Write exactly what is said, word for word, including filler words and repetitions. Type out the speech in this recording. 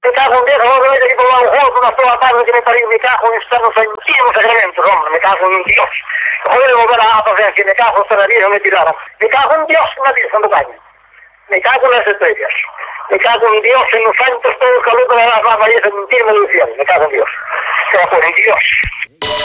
Me cago en Dios, ahora me voy a ir por un juego, una sola tarde que me parió, me cago en estar en los sacramentos, hombre, me cago en Dios. Joder, volver a la presencia, me cago en la vida, me tiraron. Me cago en Dios, en la vida, en caña. Me cago en las estrellas. Me cago en Dios, en los santos, todo el calor de las barbaries, en mentirme del cielo. Me cago en Dios. Me cago en Dios.